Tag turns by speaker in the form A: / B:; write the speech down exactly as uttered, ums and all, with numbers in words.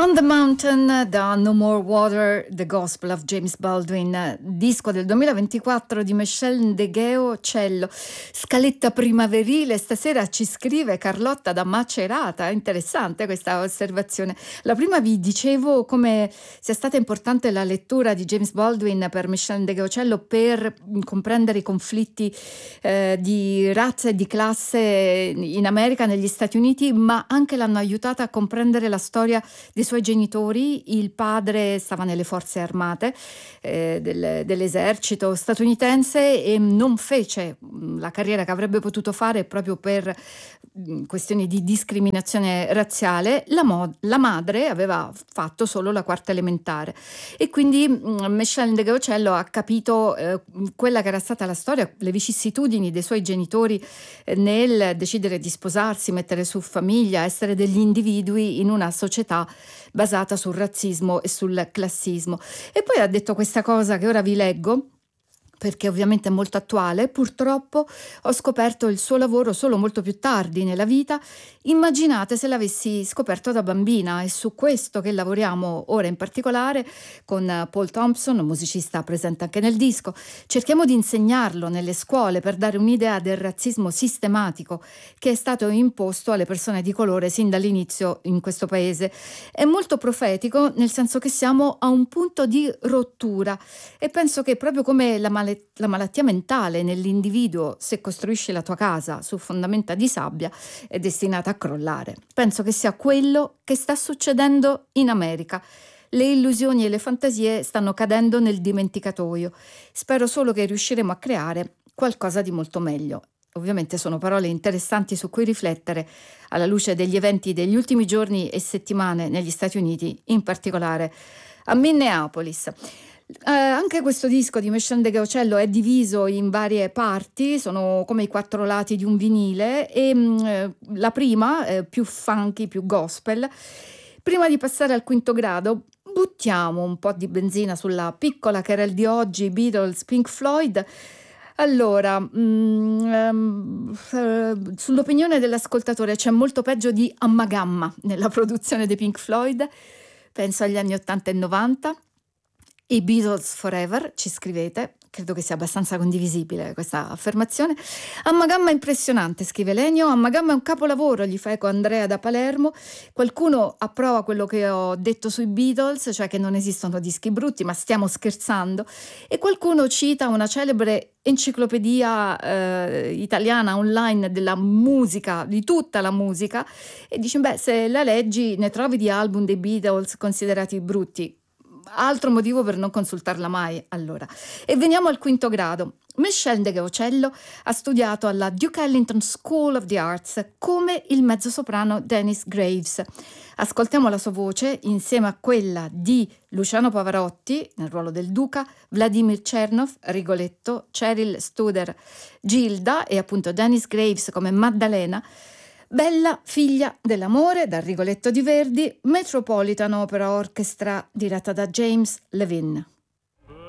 A: On the Mountain da No More Water, The Gospel of James Baldwin, disco del duemilaventiquattro di Michel Ndegeocello. Scaletta primaverile, stasera ci scrive Carlotta da Macerata. Interessante questa osservazione. La prima vi dicevo come sia stata importante la lettura di James Baldwin per Michel Ndegeocello per comprendere i conflitti eh, di razza e di classe in America, negli Stati Uniti, ma anche l'hanno aiutata a comprendere la storia dei suoi genitori. Il padre stava nelle forze armate eh, del, dell'esercito statunitense e non fece la carriera che avrebbe potuto fare proprio per mh, questioni di discriminazione razziale. La, mo- la madre aveva fatto solo la quarta elementare e quindi mh, Michel Ndegeocello ha capito eh, quella che era stata la storia, le vicissitudini dei suoi genitori eh, nel decidere di sposarsi, mettere su famiglia, essere degli individui in una società basata sul razzismo e sul classismo. E poi ha detto questa cosa che ora vi leggo, perché ovviamente è molto attuale. Purtroppo ho scoperto il suo lavoro solo molto più tardi nella vita. Immaginate se l'avessi scoperto da bambina. È su questo che lavoriamo ora in particolare con Paul Thompson, un musicista presente anche nel disco. Cerchiamo di insegnarlo nelle scuole per dare un'idea del razzismo sistematico che è stato imposto alle persone di colore sin dall'inizio in questo paese. È molto profetico, nel senso che siamo a un punto di rottura e penso che proprio come la malattia la malattia mentale nell'individuo, se costruisci la tua casa su fondamenta di sabbia, è destinata a crollare. Penso che sia quello che sta succedendo in America. Le illusioni e le fantasie stanno cadendo nel dimenticatoio. Spero solo che riusciremo a creare qualcosa di molto meglio. Ovviamente sono parole interessanti su cui riflettere alla luce degli eventi degli ultimi giorni e settimane negli Stati Uniti, in particolare a Minneapolis. Eh, anche questo disco di Michel Ndegeocello è diviso in varie parti, sono come i quattro lati di un vinile e mh, la prima, eh, più funky, più gospel. Prima di passare al quinto grado, buttiamo un po' di benzina sulla piccola che era il di oggi, Beatles, Pink Floyd. Allora, mh, ehm, eh, sull'opinione dell'ascoltatore c'è molto peggio di Ammagamma nella produzione dei Pink Floyd, penso agli anni ottanta e novanta. I Beatles Forever, ci scrivete, credo che sia abbastanza condivisibile questa affermazione. Ammagamma impressionante, scrive Lenio, Ammagamma è un capolavoro, gli fa eco Andrea da Palermo. Qualcuno approva quello che ho detto sui Beatles, cioè che non esistono dischi brutti, ma stiamo scherzando. E qualcuno cita una celebre enciclopedia eh, italiana online della musica, di tutta la musica, e dice, beh, se la leggi ne trovi di album dei Beatles considerati brutti. Altro motivo per non consultarla mai, allora. E veniamo al quinto grado. Michel Ndegeocello ha studiato alla Duke Ellington School of the Arts come il mezzosoprano Dennis Graves. Ascoltiamo la sua voce insieme a quella di Luciano Pavarotti nel ruolo del Duca, Vladimir Chernov, Rigoletto, Cheryl Studer, Gilda e appunto Dennis Graves come Maddalena. Bella figlia dell'amore, dal Rigoletto di Verdi, Metropolitan Opera Orchestra diretta da James Levine.